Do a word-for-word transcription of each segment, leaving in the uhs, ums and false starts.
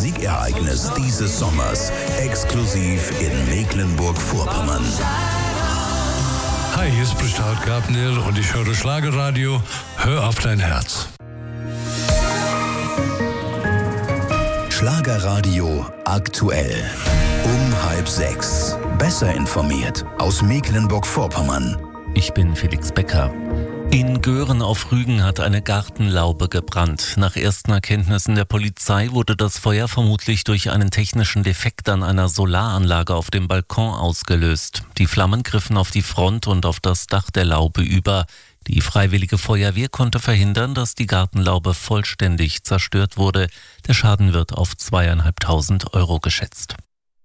Musikereignis dieses Sommers. Exklusiv in Mecklenburg-Vorpommern. Hi, hier ist Bestaut Gabnil und ich höre Schlagerradio. Hör auf dein Herz. Schlagerradio aktuell. Um halb sechs. Besser informiert aus Mecklenburg-Vorpommern. Ich bin Felix Becker. In Göhren auf Rügen hat eine Gartenlaube gebrannt. Nach ersten Erkenntnissen der Polizei wurde das Feuer vermutlich durch einen technischen Defekt an einer Solaranlage auf dem Balkon ausgelöst. Die Flammen griffen auf die Front und auf das Dach der Laube über. Die Freiwillige Feuerwehr konnte verhindern, dass die Gartenlaube vollständig zerstört wurde. Der Schaden wird auf zweieinhalbtausend Euro geschätzt.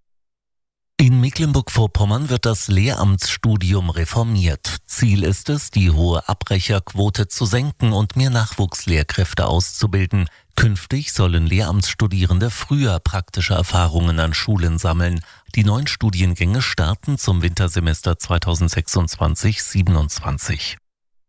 In Mecklenburg-Vorpommern wird das Lehramtsstudium reformiert. Ziel ist es, die hohe Abbrecherquote zu senken und mehr Nachwuchslehrkräfte auszubilden. Künftig sollen Lehramtsstudierende früher praktische Erfahrungen an Schulen sammeln. Die neuen Studiengänge starten zum Wintersemester zweitausendsechsundzwanzig siebenundzwanzig.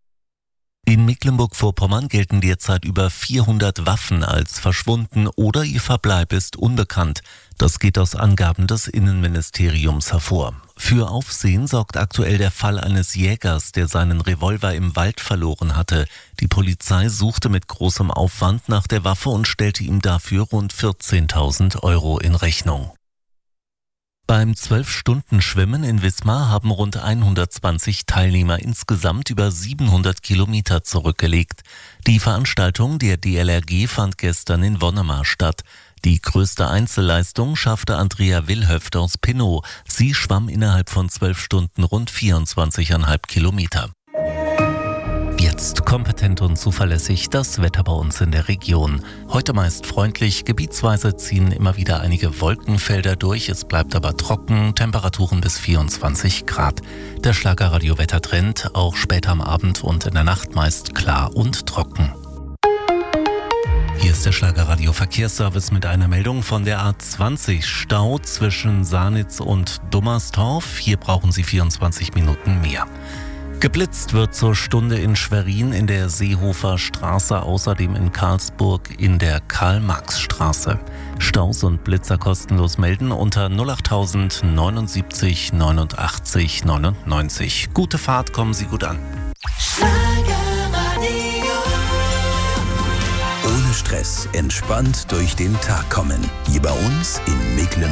In Mecklenburg-Vorpommern gelten derzeit über vierhundert Waffen als verschwunden oder ihr Verbleib ist unbekannt. Das geht aus Angaben des Innenministeriums hervor. Für Aufsehen sorgt aktuell der Fall eines Jägers, der seinen Revolver im Wald verloren hatte. Die Polizei suchte mit großem Aufwand nach der Waffe und stellte ihm dafür rund vierzehntausend Euro in Rechnung. Beim zwölf-Stunden-Schwimmen in Wismar haben rund hundertzwanzig Teilnehmer insgesamt über siebenhundert Kilometer zurückgelegt. Die Veranstaltung der D L R G fand gestern in Wonnemar statt. Die größte Einzelleistung schaffte Andrea Wilhöft aus Pinnow. Sie schwamm innerhalb von zwölf Stunden rund vierundzwanzig Komma fünf Kilometer. Jetzt kompetent und zuverlässig das Wetter bei uns in der Region. Heute meist freundlich, gebietsweise ziehen immer wieder einige Wolkenfelder durch, es bleibt aber trocken, Temperaturen bis vierundzwanzig Grad. Der Schlagerradio-Wettertrend auch später am Abend und in der Nacht meist klar und trocken. Hier ist der Schlagerradio-Verkehrsservice mit einer Meldung von der A zwanzig. Stau zwischen Sanitz und Dummersdorf. Hier brauchen Sie vierundzwanzig Minuten mehr. Geblitzt wird zur Stunde in Schwerin in der Seehofer Straße, außerdem in Karlsburg in der Karl-Marx-Straße. Staus und Blitzer kostenlos melden unter null achttausend neunundsiebzig neunundachtzig neunundneunzig. Gute Fahrt, kommen Sie gut an. Ohne Stress, entspannt durch den Tag kommen. Hier bei uns in Mecklenburg.